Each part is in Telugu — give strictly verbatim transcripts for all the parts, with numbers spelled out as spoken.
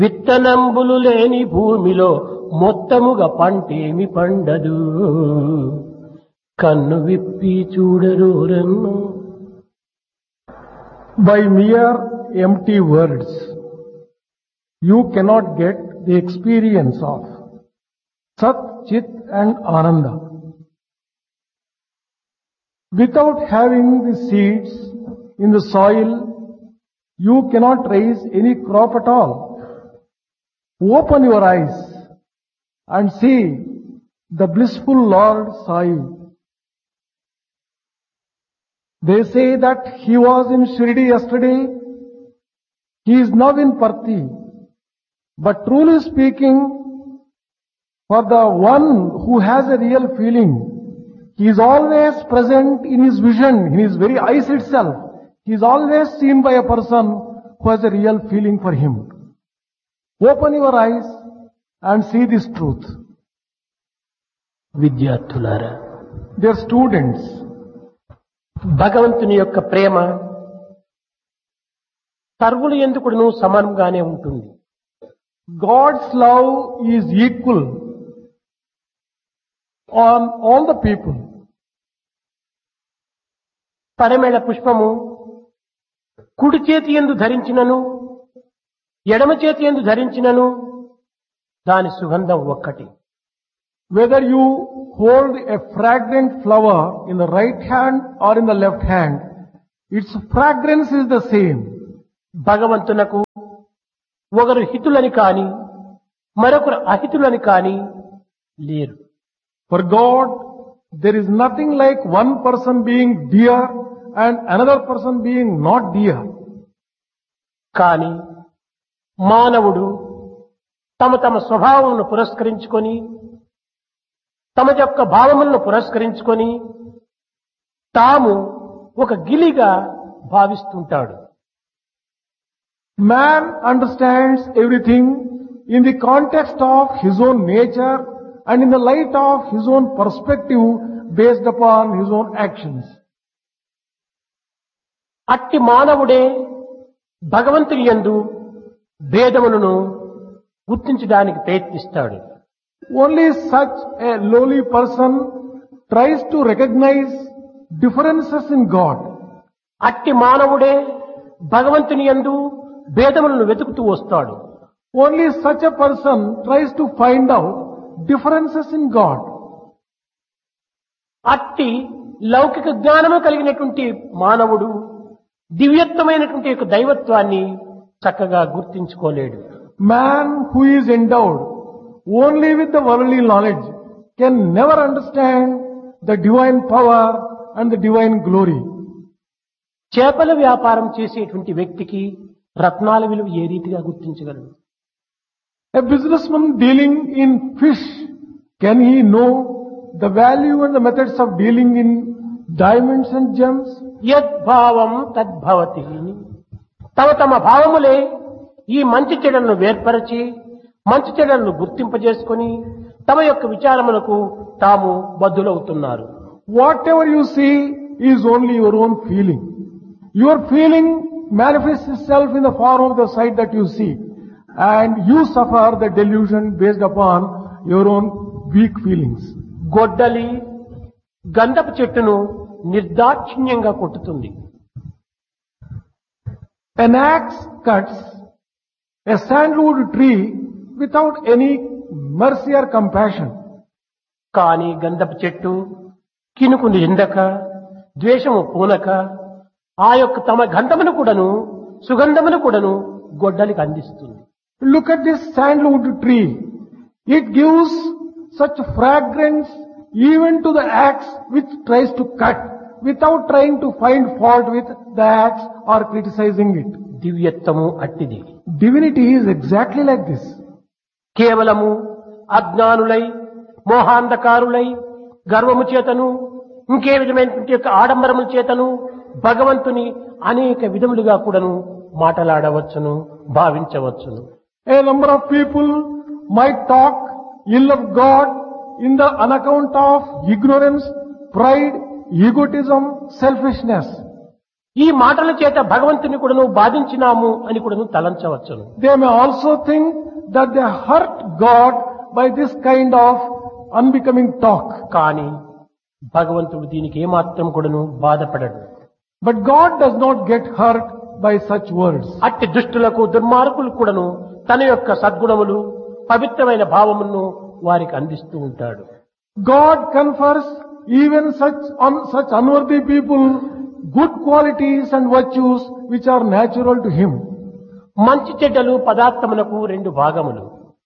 విత్తనంబులు లేని భూమిలో మొత్తముగా పంటేమి పండదు కన్ను విప్పి చూడరోరన్ను. By mere empty words, you cannot get the experience of Sat, Chit and Ananda. Without having the seeds in the soil, you cannot raise any crop at all. Open your eyes and see the blissful Lord Sai. They say that he was in Shirdi yesterday, he is now in Parthi. But truly speaking, for the one who has a real feeling, he is always present in his vision, in his very eyes itself. He is always seen by a person who has a real feeling for him. Open your eyes and see this truth. విద్యార్థులారా, Dear students, భగవంతుని యొక్క ప్రేమ సర్వులు ఎందుకును సమానంగానే ఉంటుంది. God's love is equal on all the people. పరిమళ పుష్పము కుడి చేతి యందు ధరించినను ఎడమ చేతి యందు ధరించినను దాని సుగంధం ఒక్కటి. Whether you hold a fragrant flower in the right hand or in the left hand, its fragrance is the same. భగవంతునకు ఒకరు హితులని కాని మరొకరు అహితులని కాని లేరు. For God, there is nothing like one person being dear and another person being not dear. కాని మానవుడు తమ తమ స్వభావములను పురస్కరించుకొని తమ యొక్క భావములను పురస్కరించుకొని తాము ఒక గిలిగా భావిస్తుంటాడు. Man understands everything in the context of his own nature and in the light of his own perspective based upon his own actions. అట్టి మానవుడే భగవంతుని యందు భేదములను గుర్తించడానికి ప్రయత్నిస్తాడు. Only such a lowly person tries to recognize differences in God. అట్టి మానవుడే భగవంతుని యందు భేదములను వెతుకుతూ వస్తాడు. Only such a person tries to find out differences in God. అట్టి లౌకిక జ్ఞానము కలిగినటువంటి మానవుడు దివ్యత్వమైనటువంటి యొక్క దైవత్వాన్ని చక్కగా గుర్తించుకోలేడు. Man who is endowed only with the worldly knowledge can never understand the divine power and the divine glory. చేపల వ్యాపారం చేసేటువంటి వ్యక్తికి రత్నాల విలువ ఏ రీతిగా గుర్తించగలడు? A businessman dealing in fish, can he know the value and the methods of dealing in diamonds and gems? యద్భావం తద్భవతి. తమ తమ భావములే ఈ మంచి చెడులను వేర్పరచి మంచి చెడులను గుర్తింపజేసుకొని తమ యొక్క విచారములకు తాము బద్ధులవుతున్నారు. Whatever you see is only your own feeling. Your feeling manifests itself in the form of the sight that you see, and you suffer the delusion based upon your own weak feelings. గొడ్డలి గంధపు చెట్టును నిర్దాక్షిణ్యంగా కొట్టుతుంది. An axe cuts a sandalwood tree without any mercy or compassion. కానీ గంధపు చెట్టు కినుకు నిందక ద్వేషము పూనక ఆ యొక్క తమ గంధమును కూడాను సుగంధమును కూడాను గొడ్డలికి అందిస్తుంది. Look at this sandalwood tree. It gives such fragrance even to the axe which tries to cut without trying to find fault with the axe or criticizing it. దివ్యత్వము అట్టిది. Divinity is exactly like this. కేవలము అజ్ఞానులై మోహాంధకారులై గర్వము చేతను ఇంకే విధమైనటువంటి యొక్క ఆడంబరముల చేతను భగవంతుని అనేక విధములుగా కూడాను మాటలాడవచ్చును, భావించవచ్చును. A number of people might talk ill of God in the on account of ignorance, pride, egotism, selfishness. ఈ మాటల చేత భగవంతుని కూడాను బాధించినాము అని కూడాను తలంచవచ్చును. They may also think that they hurt God by this kind of unbecoming talk. కానీ భగవంతుడు దీనికి ఏమాత్రం కూడాను బాధపడడు. But God does not get hurt by such words. అట్టి దుష్టులకు దుర్మార్గులు కూడాను తన యొక్క సద్గుణములు పవిత్రమైన భావమును వారికి అందిస్తూ ఉంటాడు. God confers even such un, such unworthy people good qualities and virtues which are natural to him. మంచి చెడ్డలు పదార్థములకు రెండు భాగములు.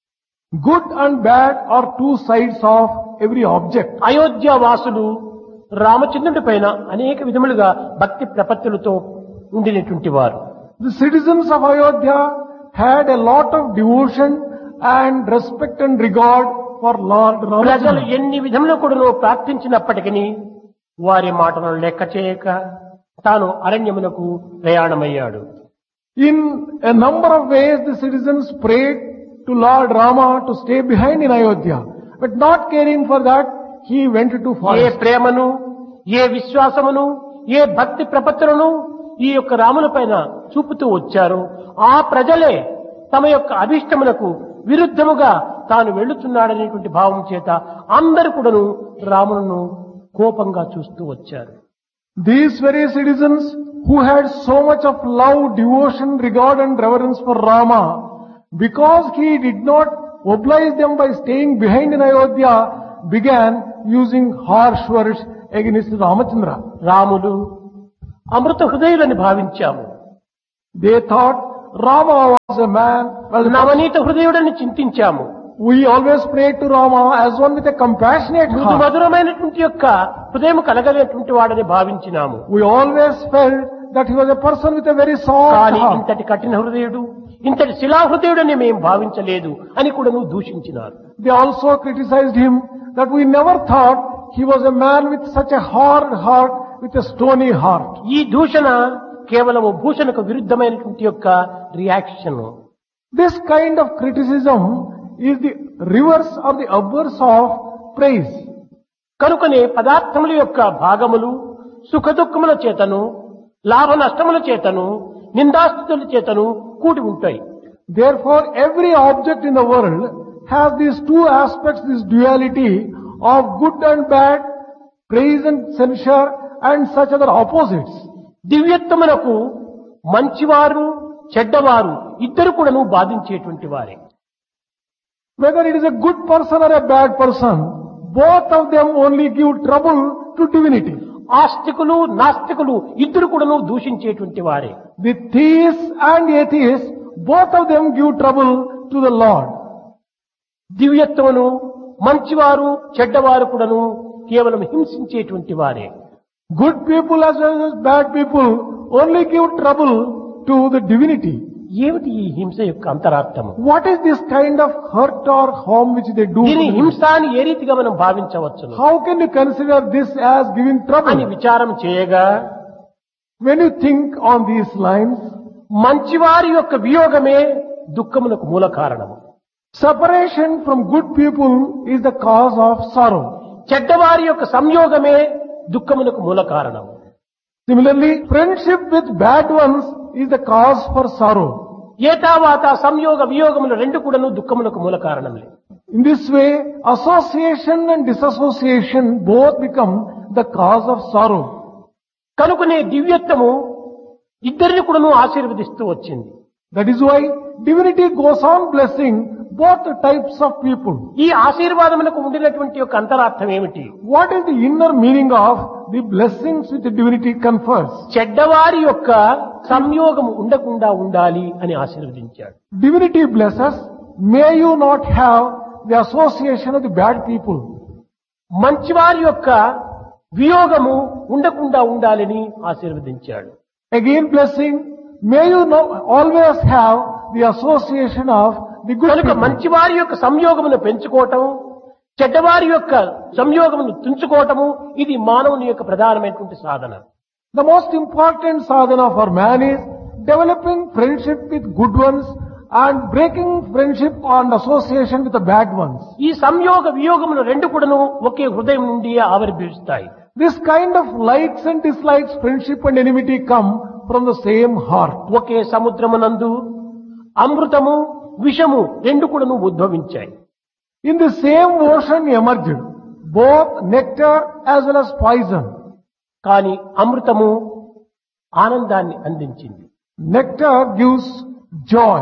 Good and bad are two sides of every object. Ayodhya వాసులు రామచంద్రుడి పైన అనేక విధములుగా భక్తి ప్రపత్తులతో ఉండినటువంటి వారు. The citizens of Ayodhya had a lot of devotion and respect and regard for Lord ప్రజలు Ramachandra. ఎన్ని విధములు కూడా ప్రార్థించినప్పటికీ వారి మాటలను లెక్క చేయక తాను అరణ్యమునకు ప్రయాణమయ్యాడు. In a number of ways the citizens prayed to Lord Rama to stay behind in Ayodhya. But not caring for that, he went to A forest. ప్రేమను, ఏ విశ్వాసమును, ఏ భక్తి ప్రపత్తులను ఈ యొక్క రాముల పైన చూపుతూ వచ్చారు. ఆ ప్రజలే తమ యొక్క అభిష్టములకు విరుద్ధముగా తాను వెళ్తున్నాడనేటువంటి భావం చేత అందరూ కూడాను రాములను కోపంగా చూస్తూ వచ్చారు. These very citizens who had so much of love, devotion, regard and reverence for Rama, because he did not oblige them by staying behind in Ayodhya, began using harsh words against Ramachandra. Ramulu అమృత హృదయులని భావించాము. They thought Rama was a man. Well, Navaneetha హృదయుడని చింతించాము. we always prayed to Rama as one with a compassionate మృదు heart. మధురమైనటువంటి యొక్క హృదయం కలగలేటువంటి వాడని భావించినాము. We always felt that he was a person with a very soft కానీ heart. ఇంతటి కఠిన హృదయుడు, ఇంతటి శిలాహృదయుడని మేము భావించలేదు అని కూడా నువ్వు దూషించినారు. They also criticized him that we never thought he was a man with such a hard heart, with a stony heart. ఈ దూషణ కేవలము భూషణకు విరుద్ధమైనటువంటి యొక్క reaction. This kind of criticism is the reverse or the obverse of praise. కనుకనే పదార్థముల యొక్క భాగములు సుఖ దుఃఖముల చేతను, లాభ నష్టముల చేతను, నిందాస్తుతుల చేతను కూడి ఉంటాయి. Therefore, every object in the world has these two aspects, this duality of good and bad, praise and censure, and such other opposites. దివ్యత్వమునకు మంచివారు చెడ్డవారు ఇద్దరు కూడాను బాధించేటువంటి వారే. Whether it is a good person or a bad person, both of them only give trouble to divinity. ఆస్తికులు నాస్తికులు ఇద్దరు కూడాను దూషించేటువంటి వారే. The theists and atheists, both of them give trouble to the Lord. దివ్యత్వమును మంచివారు చెడ్డవారు కూడాను కేవలం హింసించేటువంటి వారే. Good people as well as bad people only give trouble to the divinity. ఏమిటి ఈ హింస యొక్క అంతరార్థము? What is this kind of hurt or harm which they do? దీని హింస అని ఏ రీతిగా మనం భావించవచ్చు How can you consider this as giving అని trouble? విచారం చేయగా When you think on these lines, మంచివారి యొక్క వియోగమే దుఃఖమునకు మూల కారణము. separation from good people is the cause of sorrow. చెడ్డవారి యొక్క సంయోగమే దుఃఖమునకు మూల కారణము. Similarly, friendship with bad ones is the cause for sorrow. ఏతావాత సంయోగ వియోగములు రెండు కూడాను దుఃఖమునకు మూల కారణములే. In this way, association and disassociation both become the cause of sorrow. కనుకనే దివ్యత్వము ఇద్దరిని కూడాను ఆశీర్వదిస్తూ వచ్చింది. That is why divinity goes on blessing both types of people. ఈ ఆశీర్వాదములకు ఉండినటువంటి యొక్క అంతరార్థం ఏమిటి? What is the inner meaning of the blessings which the divinity confers? చెడ్డవారి యొక్క సంయోగము ఉండకుండా ఉండాలి అని ఆశీర్వదించాడు. Divinity blesses, may you not have the association of the bad people. మంచివారి యొక్క వియోగము ఉండకుండా ఉండాలని ఆశీర్వదించాడు. Again blessing, may you not always have the association of the good కనుక people. మంచివారి యొక్క సంయోగమును పెంచుకోవటం, చెడ్డవారి యొక్క సంయోగమును తుంచుకోవటము ఇది మానవుని యొక్క ప్రధానమైనటువంటి సాధన. The most important sadhana for man is developing friendship with good ones and breaking friendship and association with the bad ones. ఈ సంయోగ వియోగములు రెండు కూడాను ఒకే హృదయం నుండి ఆవిర్భవిస్తాయి. This kind of likes and dislikes, friendship and enmity come from the same heart. ఒకే సముద్రమునందు అమృతము విషము రెండు కూడాను ఉద్భవించాయి. In the same ocean emerged both nectar as well as poison. కానీ అమృతము ఆనందాన్ని అందించింది. Nectar gives joy.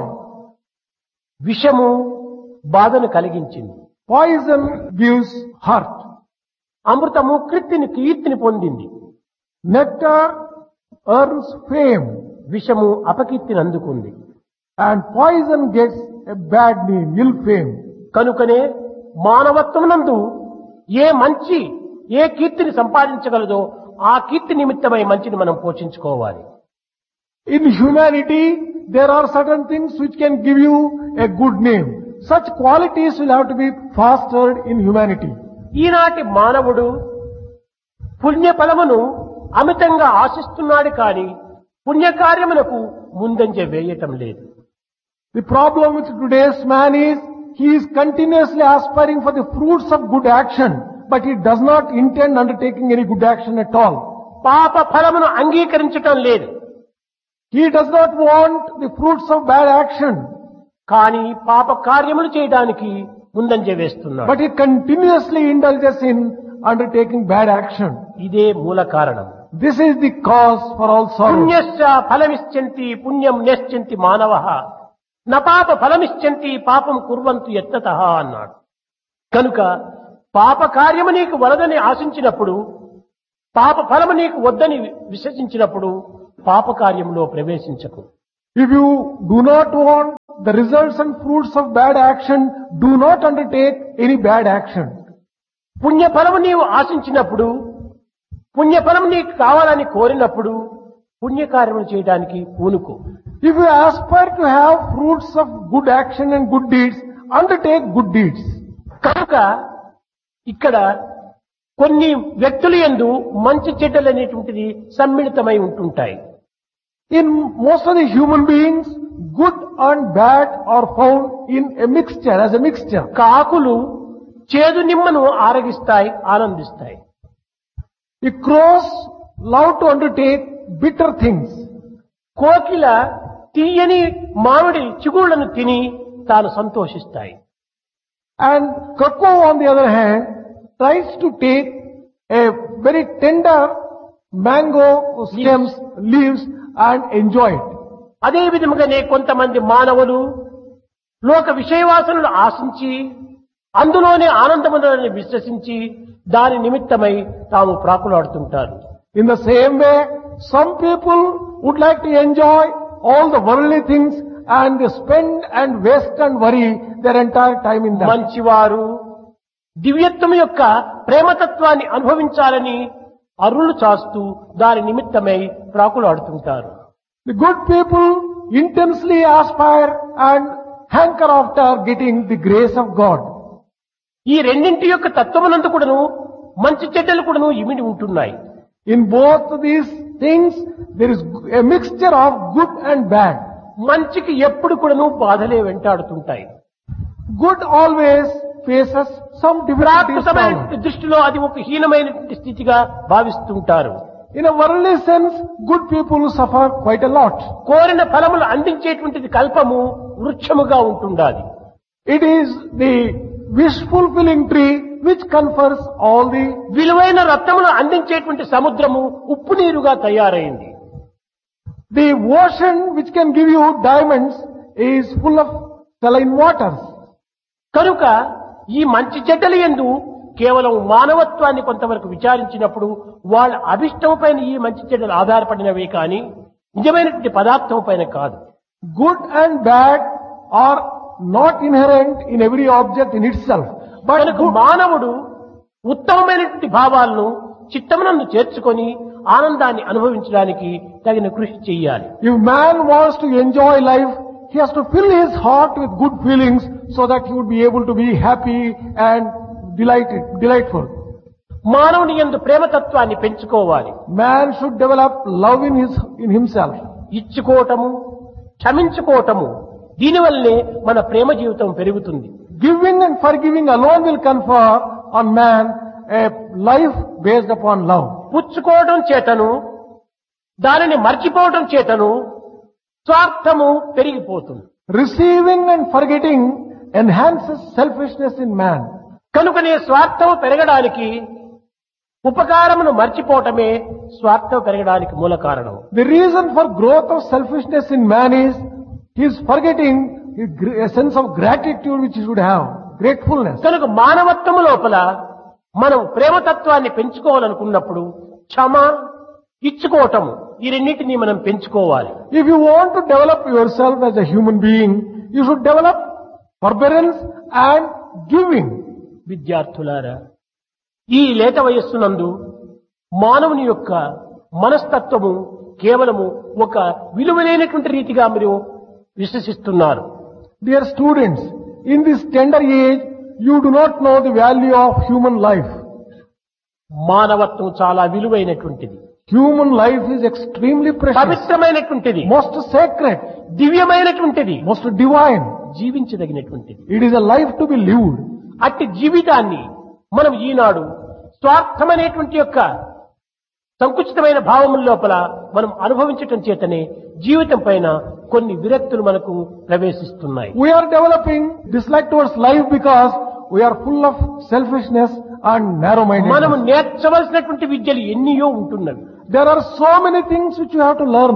విషము బాధను కలిగించింది. Poison gives hurt. అమృతము కీర్తిని కీర్తిని పొందింది. Nectar earns fame. విషము అపకీర్తిని అందుకుంది. And poison gets a bad name, ill fame. కనుకనే మానవత్వమునందు ఏ మంచి ఏ కీర్తిని సంపాదించగలదో ఆ కీర్తి నిమిత్తమై మంచిని మనం పోషించుకోవాలి. In humanity, there are certain things which can give you a good name. Such qualities will have to be fostered in humanity. ఈనాటి మానవుడు పుణ్యఫలమును అమితంగా ఆశిస్తున్నాడు కానీ పుణ్యకార్యమునకు ముందంజ వేయటం లేదు. The problem with today's man is he is continuously aspiring for the fruits of good action, but he does not intend undertaking any good action at all. పాప ఫలమును అంగీకరించటం లేదు. He does not want the fruits of bad action, కానీ పాప కార్యములు చేయడానికి ముందంజ వేస్తున్నాడు. but he continuously indulges in undertaking bad action. ఇదే మూల కారణం. This is the cause for all sorrow. పుణ్యశ్చ ఫలమిశ్చంతి పుణ్యం నేశ్చంతి మానవః న పాప ఫలమిశ్చంతి పాపం కుర్వంతు యత్తతః అన్నాడు. కనుక పాప కార్యము నీకు వలదని ఆశించినప్పుడు పాప ఫలము నీకు వద్దని విశ్వసించినప్పుడు పాప కార్యంలో ప్రవేశించకు. If you do not want the results and fruits of bad action, do not undertake any bad action. పుణ్యఫలము నీవు ఆశించినప్పుడు పుణ్యఫలం నీకు కావాలని కోరినప్పుడు పుణ్యకార్యములు చేయడానికి పూనుకో. If you aspire to have fruits of good action and good deeds, undertake good deeds. కనుక ఇక్కడ కొన్ని వ్యక్తులు యందు మంచి చెడ్డలు అనేటువంటిది సమ్మిళితమై ఉంటుంటాయి. In most of the human beings, good and bad are found in a mixture, as a mixture. కాకులు చేదు నిమ్మను ఆరగిస్తాయి, ఆనందిస్తాయి. The crows love to undertake bitter things. కోకిల తీయని మామిడి చిగుళ్లను తిని తాను సంతోషిస్తాయి. And cuckoo, on the other hand, tries to take a very tender mango stems, leaves, and enjoy it. అదే విధముగానే కొంతమంది మానవులు లోక విషయవాసనలు ఆశించి అందులోనే ఆనందములను విశ్వసించి దాని నిమిత్తమై తాము ప్రాకులాడుతుంటారు. In the same way, some people would like to enjoy all the worldly things and they spend and waste and worry their entire time in that. మంచివారు దివ్యత్వం యొక్క ప్రేమతత్వాన్ని అనుభవించాలని అరులు చాస్తూ దాని నిమిత్తమై ప్రాకులాడుతుంటారు. The good people intensely aspire and hanker after getting the grace of God. ఈ రెండింటి యొక్క తత్వమునందు కూడాను మంచి చెడ్డలు కూడాను ఇమిడి ఉంటున్నాయి. In both these things, there is a mixture of good and bad. మంచికి ఎప్పుడు కూడాను బాధలే వెంటాడుతుంటాయి. Good always faces some difficulties. ప్రాకృతమైన దృష్టిలో అది ఒక హీనమైన స్థితిగా భావిస్తుంటారు. In a worldly sense, good people suffer quite a lot. కోరిన ఫలములు అందించేటువంటిది కల్పము వృక్షముగా ఉంటుండాలి. It is the wish fulfilling tree which confers all the విలువైన రత్నములు అందించేటువంటి సముద్రము ఉప్పు నీరుగా తయారైంది. The ocean which can give you diamonds is full of saline waters. కనుక ఈ మంచి చెడ్డలు యందు కేవలం మానవత్వాన్ని కొంతవరకు విచారించినప్పుడు వాళ్ళ అభిష్టం పైన ఈ మంచి చెడ్డలు ఆధారపడినవే కానీ నిజమైనటువంటి పదార్థం పైన కాదు. Good and bad are not inherent in every object in itself. But కనుక మానవుడు ఉత్తమమైనటువంటి భావాలను చిత్తమునందు చేర్చుకొని ఆనందాన్ని అనుభవించడానికి తగిన కృషి చెయ్యాలి. if man wants to enjoy life, he has to fill his heart with good feelings so that he would be able to be happy and delighted, delightful. మానవుని యందు ప్రేమతత్వాన్ని పెంచుకోవాలి. Man should develop love in his in himself. ఇచ్చుకోవటము, క్షమించుకోవటము, దీనివల్లనే మన ప్రేమ జీవితం పెరుగుతుంది. Giving and forgiving alone will confer on man a life based upon love. పుచ్చుకోవడం చేతను దానిని మర్చిపోవడం చేతను స్వార్థము పెరిగిపోతుంది. Receiving and forgetting enhances selfishness in man. కనుకనే స్వార్థము పెరగడానికి ఉపకారమును మర్చిపోవటమే స్వార్థం పెరగడానికి మూల కారణం. The reason for growth of selfishness in man is he is forgetting his gr- a sense of gratitude which he should have, gratefulness. కనుక మానవత్వము లోపల మనం ప్రేమతత్వాన్ని పెంచుకోవాలనుకున్నప్పుడు క్షమ, ఇచ్చుకోవటము ఈ రెండింటినీ మనం పెంచుకోవాలి. If you want to develop yourself as a human being, you should develop forbearance and giving. విద్యార్థులారా, ఈ లేత వయస్సునందు మానవుని యొక్క మనస్తత్వము కేవలము ఒక విలువలేనటువంటి రీతిగా మీరు విశ్వసిస్తున్నారు. Dear students, in this tender age, you do not know the value of human life. మానవత్వం చాలా విలువైనటువంటిది, Human life is extremely precious, పవిత్రమైనటువంటిది, most sacred, దివ్యమైనటువంటిది, most divine. జీవించదగినటువంటిది. It is a life to be lived. అట్టి జీవితాన్ని మనం ఈనాడు స్వార్థమనేటువంటి యొక్క సంకుచితమైన భావముల లోపల మనం అనుభవించటం చేతనే జీవితం పైన కొన్ని విరక్తులు మనకు ప్రవేశిస్తున్నాయి. We are developing dislike towards life because we are full of selfishness and మనము narrow-mindedness. నేర్చవలసినటువంటి విద్యలు ఎన్నియో ఉంటున్నవి. There are so many things which you have to learn.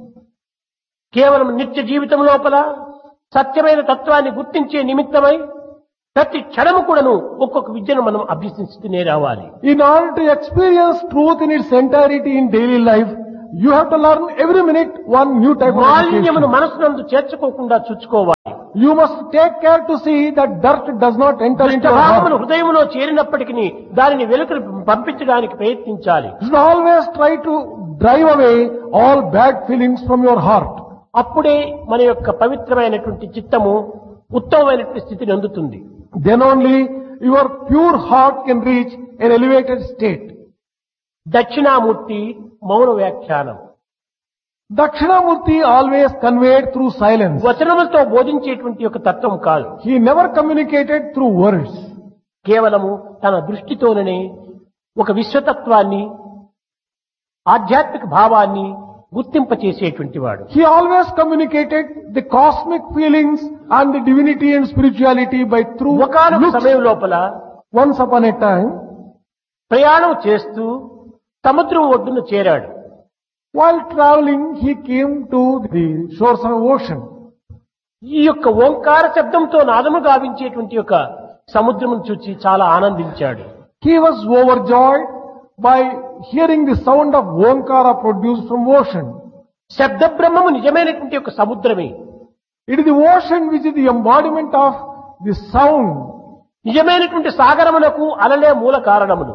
కేవలం నిత్య జీవితం లోపల సత్యమైన తత్వాన్ని గుర్తించే నిమిత్తమై ప్రతి క్షణము కూడాను ఒక్కొక్క విద్యను మనం అభ్యసిస్తూనే రావాలి. In order to experience truth in its entirety in daily life, you have to learn every minute one new type of మాలిన్యమును education. మనసునందు చేర్చుకోకుండా చూసుకోవాలి. You must take care to see that dirt does not enter into your భావములు heart. హృదయములో చేరినప్పటికీ దానిని వెలుకలు పంపించడానికి ప్రయత్నించాలి. You should always try to drive away all bad feelings from your heart. అప్పుడే మన యొక్క పవిత్రమైనటువంటి చిత్తము ఉత్తమమైనటువంటి స్థితిని అందుతుంది. Then only your pure heart can reach an elevated state. Dakshinamurthy మౌన వ్యాఖ్యానం. Dakshinamurti always conveyed through silence. వచనములతో బోధించేటువంటి యొక్క తత్వం కాదు. He never communicated through words. కేవలము తన దృష్టితోనే ఒక విశ్వతత్వాన్ని, ఆధ్యాత్మిక భావాన్ని గుర్తింపచేసేటువంటి వాడు. He always communicated the cosmic feelings and the divinity and spirituality by through ఒకనొక looks. సమయం లోపల Once upon a time, ప్రయాణం చేస్తూ సముద్రం ఒడ్డున చేరాడు. while traveling, he came to the shores of the ocean. ఈ యొక్క ఓంకార శబ్దంతో నాదము గావించేటువంటి యొక్క సముద్రమును చూచి చాలా ఆనందించాడు. He was overjoyed by hearing the sound of Omkara produced from ocean. శబ్ద బ్రహ్మము నిజమైనటువంటి యొక్క సముద్రమే. It is the ocean which is the embodiment of the sound. నిజమైనటువంటి సాగరమునకు అలలే మూల కారణములు.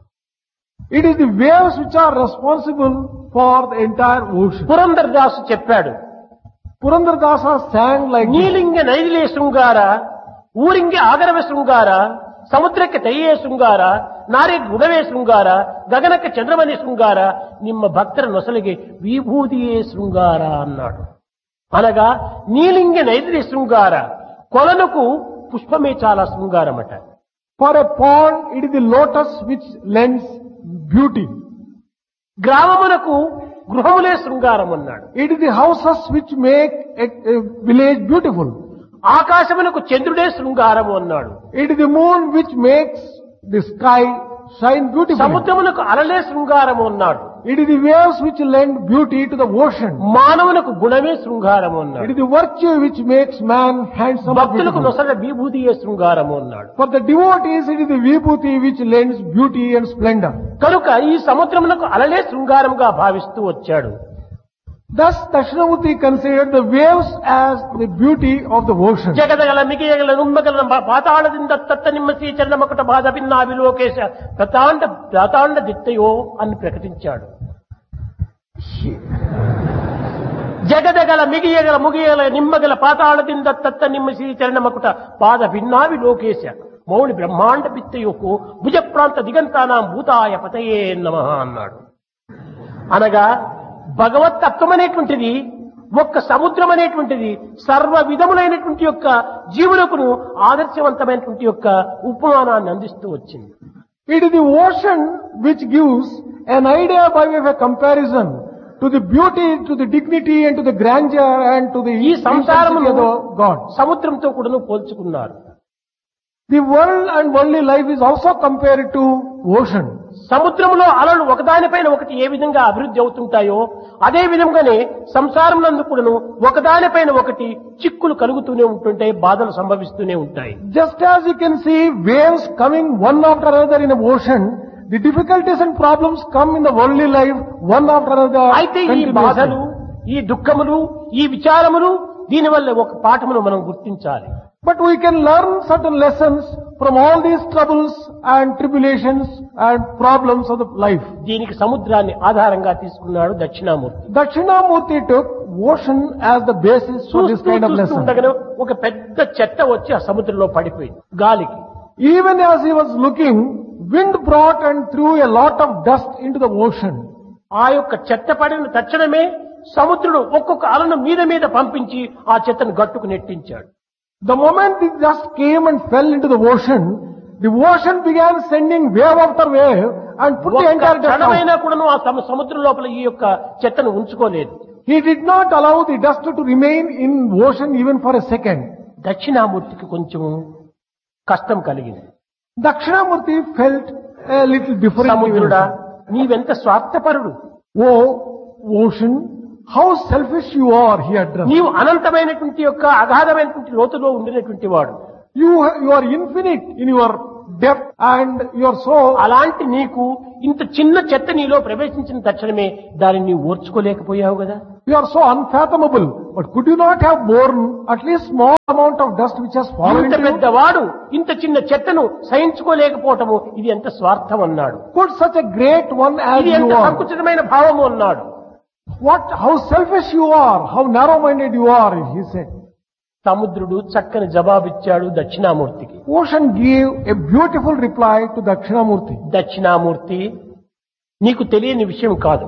It is the waves which are responsible for the entire ocean. Purandaradasu చెప్పాడు, Purandardasa sang like this. ನೀಲಿಂಗ ನೈದಿಲೆ ಶೃಂಗಾರ, ಊರಿಂಗೆ ಆಗರವೇ ಶೃಂಗಾರ, ಸಮುದ್ರಕ್ಕೆ ತೈಯೇ ಶೃಂಗಾರ, ನಾರಿ ಗುಡವೇ ಶೃಂಗಾರ, ಗಗನಕ್ಕೆ ಚಂದ್ರಮನೆ ಶೃಂಗಾರ, ನಿಮ್ಮ ಭಕ್ತರ ನೊಸಲಿಗೆ ವಿಭೂತಿಯೇ ಶೃಂಗಾರ అన్నాడు. అనగా నీలింగ నైదిలే శృంగార, కొలనుకు పుష్పమే చాలా శృంగారమట. For a pond, it is the lotus which lends beauty. గ్రామమునకు గృహములే శృంగారం అన్నాడు. It is the houses which make a, a village beautiful. ఆకాశమునకు చంద్రుడే శృంగారము అన్నాడు. It is the moon which makes the sky shine beautifully. సముద్రమునకు అలలే శృంగారము అన్నాడు. It is the waves which lend beauty to the ocean. మానవునకు గుణమే శృంగారము It అన్నాడు. is the virtue which makes man handsome and భక్తులకు beautiful. నొసల విభూతియే శృంగారము అన్నాడు. For the devotees, it is the vibhuti which lends beauty and splendor. కనుక ఈ సముద్రమునకు అలలే శృంగారముగా భావిస్తూ వచ్చాడు. Thus, Dakshinamurti considered the waves as the beauty of the ocean. జగదగల మిగియగల నుమ్మగల పాతాళದಿಂದ తత్త నిమ్మసి చల్లమకట బాధ భిన్నా విలోకేశ ప్రతాండ ప్రాతాండ దిత్తయో అని ప్రకటించాడు. జగదగల మిగియగల ముగియగల నిమ్మగల పాతాళದಿಂದ తత్త నిమ్మసి చరణమకుట బాధ భిన్నావి లోకేశ మౌని బ్రహ్మాండ పిత్తయోకు భుజ ప్రాంత దిగంతానాం భూతాయ పతయే నమః అన్నాడు. అనగా భగవత్ తత్వం అనేటువంటిది, ఒక్క సముద్రం అనేటువంటిది సర్వ విధములైనటువంటి యొక్క జీవులకు ఆదర్శవంతమైనటువంటి యొక్క ఉపమానాన్ని అందిస్తూ వచ్చింది. It is the ocean which gives an idea by way of a comparison to the beauty, to the dignity and to the grandeur and to the ఈ సంసారమును intensity of the God. సముద్రంతో కూడాను పోల్చుకున్నారు. The world and worldly life is also compared to ocean. సముద్రంలో అలలు ఒకదానిపైన ఒకటి ఏ విధంగా అభివృద్ధి అవుతుంటాయో అదే విధంగానే సంసారం నందు కూడాను ఒకదానిపైన ఒకటి చిక్కులు కలుగుతూనే ఉంటుంటాయి, బాధలు సంభవిస్తూనే ఉంటాయి. Just as you can see waves coming one after another in an ocean, the difficulties and problems come in the worldly life one after another. అయితే ఈ continuously. బాధలు, ఈ దుఃఖములు, ఈ విచారములు దీనివల్ల ఒక పాఠమును మనం గుర్తించాలి. But we can learn certain lessons from all these troubles and tribulations and problems of the life. దీనికి సముద్రాన్ని ఆధారంగా తీసుకున్నాడు Dakshinamurthy. Dakshinamurti took ocean as the basis for this చూస్తూ kind of చూస్తూ lesson. ఉండగానే ఒక పెద్ద చెత్త వచ్చి ఆ సముద్రంలో పడిపోయింది గాలికి. Even as he was looking, wind brought and threw a lot of dust into the ocean. ఆ యొక్క చెత్త పడిన తక్షణమే సముద్రుడు ఒక్కొక్క అలను మీద మీద పంపించి ఆ చెత్తను గట్టుకు నెట్టించాడు. The moment the dust came and fell into the ocean, the ocean began sending wave after wave and put the ఒక్క entire dust out. క్షణమైనా కూడాను ఆ సమ- సముద్రం లోపల ఈ యొక్క చెత్తను ఉంచుకోలేదు. He did not allow the dust to remain in ocean even for a second. దక్షిణామూర్తికి కొంచెం కష్టం కలిగింది. Dakshinamurti felt a little different. సముద్రుడా నీవెంత స్వార్థపరుడు, Oh, ocean, how selfish you are, he addressed. నీవు అనంతమైనటువంటి యొక్క అగాధమైనటువంటి లోతులో ఉండినటువంటి వాడు. You, you are infinite in your depth and your soul. అలాంటి నీకు ఇంత చిన్న చెత్త నీలో ప్రవేశించిన తక్షణమే దానిని నీవు ఓర్చుకోలేకపోయావు కదా. You are so unfathomable. But could you not have borne at least small amount of dust which has fallen ఇంత into you? పెద్దవాడు ఇంత చిన్న చెత్తను సహించుకోలేకపోవటము ఇది ఎంత స్వార్థం అన్నాడు. Could such a great one as ఇది you ఎంత are? సంకుచితమైన భావము అన్నాడు. What, how selfish you are, how narrow-minded you are, he said. సముద్రుడు చక్కని జవాబిచ్చాడు దక్షిణామూర్తికి. Ocean gave a beautiful reply to Dakshinamurti. Dakshinamurthy నీకు తెలియని విషయం కాదు.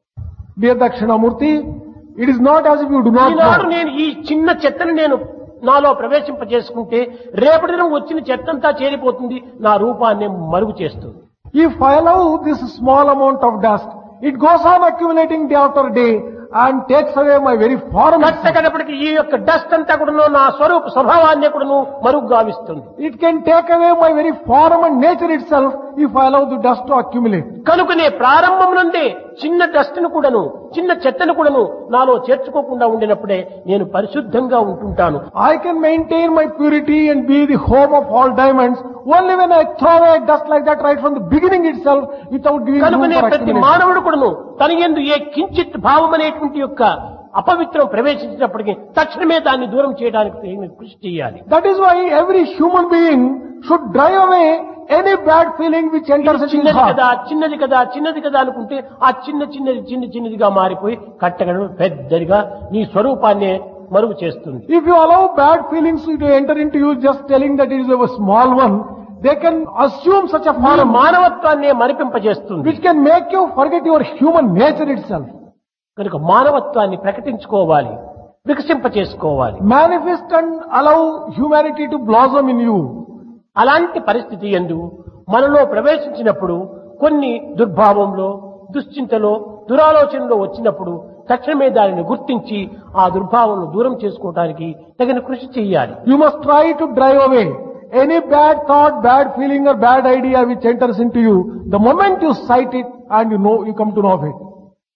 Dear Dakshinamurti, it is not as if you do not Eenadu know. నేను ఈ చిన్న చెత్తను నేను నాలో ప్రవేశింపజేసుకుంటే రేపటి దినం వచ్చిన చెత్తంతా చేరిపోతుంది, నా రూపాన్ని మరుగు చేస్తుంది. If I allow this small amount of dust, it goes on accumulating day after day and takes away my very form. కట్టకడపటికి ఈ యొక్క డస్ట్ అంతా కూడాను నా స్వరూప స్వభావాన్ని కూడాను మరుగు గావిస్తుంది. It can take away my very form and nature itself if I allow the dust to accumulate. కనుకనే ప్రారంభం నుండే చిన్న డస్ట్ ను కూడాను చిన్న చెత్తను కూడాను నాలో చేర్చుకోకుండా ఉండినప్పుడే నేను పరిశుద్ధంగా ఉంటుంటాను. I can maintain my purity and be the home of all diamonds only when I throw away dust like that right from the beginning itself without giving room కనుకనే for ప్రతి accumulation. మానవుడు కూడాను తన యందు ఏ కించిత్ భావం అనేటువంటి యొక్క అపవిత్రం ప్రవేశించినప్పటికీ తక్షణమే దాన్ని దూరం చేయడానికి తగిన కృషి చేయాలి. That is why every human being should drive away any bad feeling which enters into his చిన్నది heart. కదా చిన్నది కదా చిన్నది కదా అనుకుంటే ఆ చిన్న చిన్నది చిన్న చిన్నదిగా మారిపోయి కట్టగడం పెద్దదిగా నీ స్వరూపాన్ని మరుగు చేస్తుంది. If you allow bad feelings to enter into you just telling that it is a small one, they can assume such a మన form మానవత్వాన్ని మరిపింపజేస్తుంది. which can make you forget your human nature itself. కనుక మానవత్వాన్ని ప్రకటించుకోవాలి, వికసింప చేసుకోవాలి. Manifest and allow humanity to blossom in you. అలాంటి పరిస్థితి యందు మనలో ప్రవేశించినప్పుడు కొన్ని దుర్భావంలో దుశ్చింతలో దురాలోచనలో వచ్చినప్పుడు తక్షణమే దానిని గుర్తించి ఆ దుర్భావం దూరం చేసుకోవడానికి తగిన కృషి చేయాలి. You must try to drive away any bad thought, bad feeling or bad idea which enters into you. The moment you sight it and you know, you come to know of it.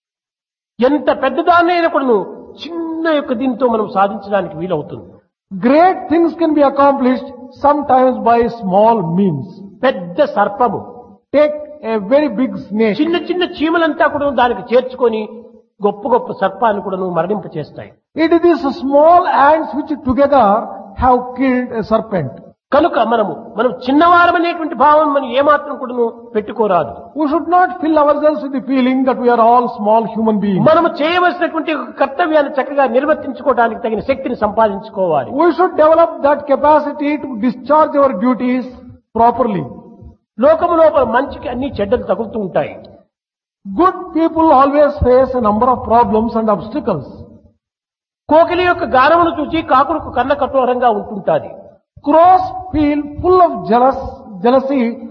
ఎంత పెద్దదాన్నైనా కూడా చిన్న యొక్క దీంతో మనం సాధించడానికి వీలవుతుంది. Great things can be accomplished sometimes by small means. పెద్ద సర్పము Take a very big snake. చిన్న చిన్న చీమలంతా కూడా దానికి చేర్చుకొని గొప్ప గొప్ప సర్పాన్ని కూడా మరణింప చేస్తాయి. It is these small ants which together have killed a serpent. కనుక మనము మనం చిన్నవారమనేటువంటి భావం మనం ఏమాత్రం కూడా పెట్టుకోరాదు. We should not fill ourselves with the feeling that we are all small human beings. మనము చేయవలసినటువంటి కర్తవ్యాన్ని చక్కగా నిర్వర్తించుకోవడానికి తగిన శక్తిని సంపాదించుకోవాలి. We should develop that capacity to discharge our duties properly. లోకము లోపల మంచికి అన్ని చెడ్డలు తగులుతూ ఉంటాయి. Good people always face a number of problems and obstacles. కోకిలి యొక్క గానమును చూసి కాకులకు కన్న కఠోరంగా ఉంటుంటాది. Crows feel full of jealous, jealousy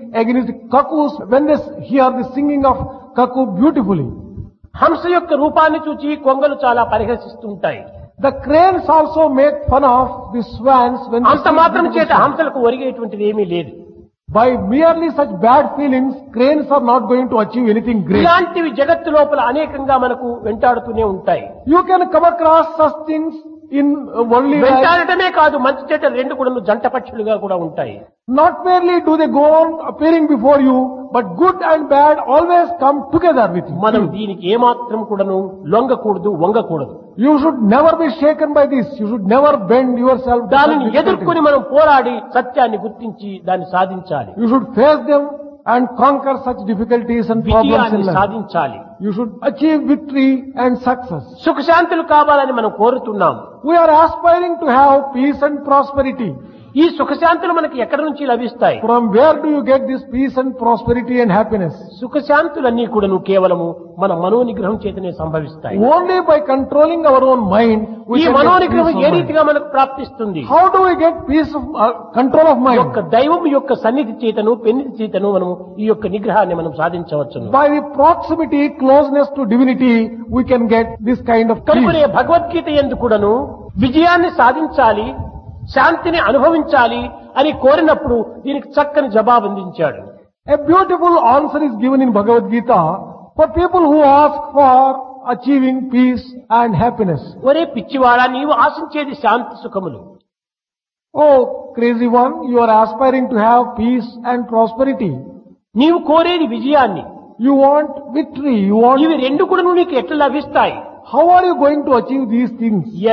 against cuckoos when they hear the singing of cuckoo beautifully. హంస యొక్క రూపాన్ని చూచి కొంగలు చాలా పరిహసిస్తుంటాయి. The cranes also make fun of the swans when they అంత see మాత్రం beautiful చేత swans. హంసలకు ఒరిగేటువంటిది ఏమీ లేదు. By merely such bad feelings, cranes are not going to achieve anything great. ఇలాంటివి జగత్తు లోపల అనేకంగా మనకు వెంటాడుతూనే ఉంటాయి. You can come across such things in uh, worldly life. వెంటాడటమే కాదు, మంచి చెడ్డ రెండు కూడా జంట పక్షులుగా కూడా ఉంటాయి. Not merely do they go on appearing before you, but good and bad always come together with you. మనం దీనికి ఏమాత్రం కూడాను లొంగకూడదు, వంగకూడదు. You should never be shaken by this. You should never bend yourself to దానిని such ఎదుర్కొని difficulties. మనం పోరాడి సత్యాన్ని గుర్తించి దాన్ని సాధించాలి. You should face them and conquer such difficulties and problems విజయాన్ని in life. సాధించాలి. You should achieve victory and success. సుఖశాంతులు కావాలని మనం కోరుతున్నాం. We are aspiring to have peace and prosperity. ఈ సుఖశాంతులు మనకి ఎక్కడి నుంచి లభిస్తాయి? From where do you get this peace and prosperity and happiness? సుఖశాంతులన్నీ కూడాను కేవలము మన మనోనిగ్రహం చేతనే సంభవిస్తాయి. Only by controlling our own mind, we ఈ can get మనోనిగ్రహం peace A of mind. రీతిగా మనకు ప్రాప్తిస్తుంది? How do we get peace of uh, control of mind? యొక్క దైవం యొక్క సన్నిధి చేతను పెన్నిధి చేతను మనము ఈ యొక్క నిగ్రహాన్ని మనం సాధించవచ్చును. By the proximity, closeness to divinity, we can get this kind of కనుకనే peace. భగవద్గీత యందు కూడాను విజయాన్ని సాధించాలి, శాంతిని అనుభవించాలి అని కోరినప్పుడు దీనికి చక్కని జవాబు అందించాడు. A beautiful answer is given in Bhagavad Gita for people who ask for achieving peace and happiness. ఒరే పిచ్చివాడా, నీవు ఆశించేది శాంతి సుఖములు. Oh, crazy one, you are aspiring to have peace and prosperity. నీవు కోరేది విజయాన్ని. You want victory. You want. ఇవి రెండు కూడా నీకు ఎట్లా లభిస్తాయి? How are you going to achieve these things?